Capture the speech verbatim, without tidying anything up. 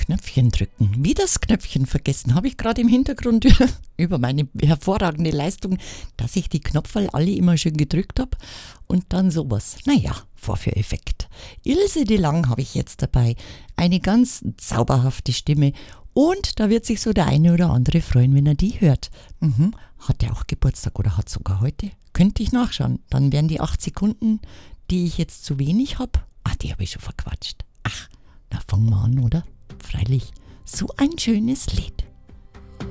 Knöpfchen drücken. Wie das Knöpfchen vergessen, habe ich gerade im Hintergrund über meine hervorragende Leistung, dass ich die Knopferl alle immer schön gedrückt habe und dann sowas. Naja, Vorführeffekt. Ilse de Lang habe ich jetzt dabei. Eine ganz zauberhafte Stimme und da wird sich so der eine oder andere freuen, wenn er die hört. Mhm. Hat er auch Geburtstag oder hat sogar heute? Könnte ich nachschauen. Dann wären die acht Sekunden, die ich jetzt zu wenig habe. Ach, die habe ich schon verquatscht. Ach, na fangen wir an, oder? Freilich, so ein schönes Lied.